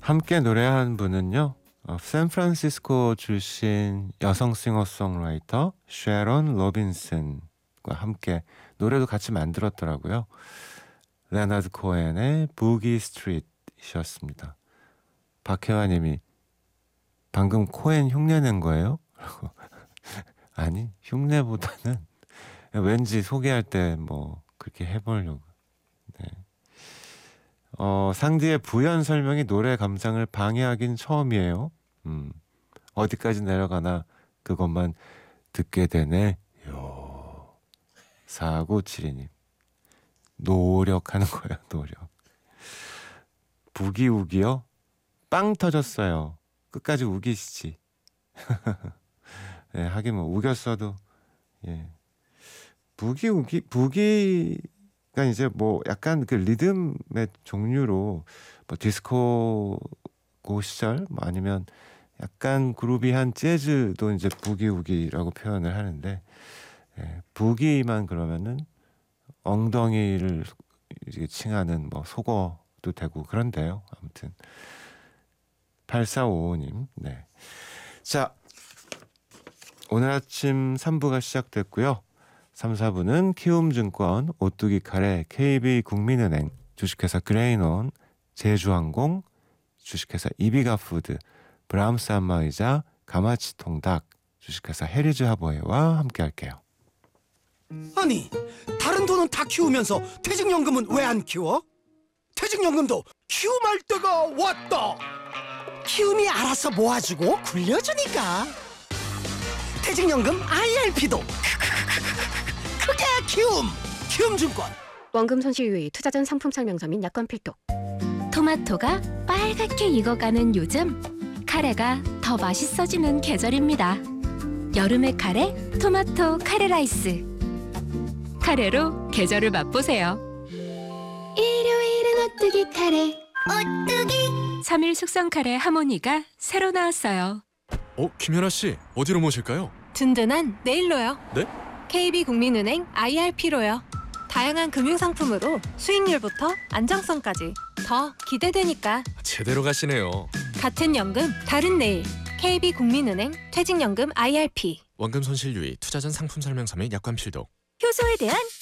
함께 노래한 분은요, 샌프란시스코 출신 여성 싱어송라이터 쉐런 로빈슨과 함께 노래도 같이 만들었더라고요. 레너드 코엔의 부기 스트릿이었습니다. 박혜화님이 방금 코엔 흉내낸 거예요? 아니, 흉내보다는 왠지 소개할 때 뭐 그렇게 해보려고. 네. 상디의 부연 설명이 노래 감상을 방해하긴 처음이에요. 어디까지 내려가나 그것만 듣게 되네. 4972님. 노력하는 거예요, 노력. 부기우기요? 빵 터졌어요. 끝까지 우기시지. 네, 하긴 뭐 우겼어도 예. 부기가 이제 뭐 약간 그 리듬의 종류로 뭐 디스코 고 시절 뭐 아니면 약간 그루비한 재즈도 이제 부기우기라고 표현을 하는데, 예, 부기만 그러면은 엉덩이를 이제 칭하는 뭐 속어도 되고 그런데요. 아무튼 8455님. 네. 자, 오늘 아침 3부가 시작됐고요. 3, 4부는 키움증권, 오뚜기 카레, KB국민은행, 주식회사 그레이논, 제주항공, 주식회사 이비가푸드, 브람스 안마의자, 가마치 통닭, 주식회사 헤리즈 하버웨와 함께 할게요. 아니, 다른 돈은 다 키우면서 퇴직연금은 왜 안 키워? 퇴직연금도 키움할 때가 왔다. 키움이 알아서 모아주고 굴려주니까. 퇴직연금 IRP도 크게 키움증권. 원금 손실 유의, 투자 전 상품 설명서 및 약관 필독. 토마토가 빨갛게 익어가는 요즘, 카레가 더 맛있어지는 계절입니다. 여름의 카레, 토마토 카레 라이스. 카레로 계절을 맛보세요. 일요일은 오뚜기 카레. 오뚜기 3일 숙성 카레 하모니가 새로 나왔어요. 김현아 씨, 어디로 모실까요? 든든한 내일로요. 네? KB국민은행 IRP로요. 다양한 금융상품으로 수익률부터 안정성까지 더 기대되니까. 제대로 가시네요. 같은 연금, 다른 내일. KB국민은행 퇴직연금 IRP. 원금 손실 유의, 투자 전 상품 설명서 및 약관 필독. 효소에 대한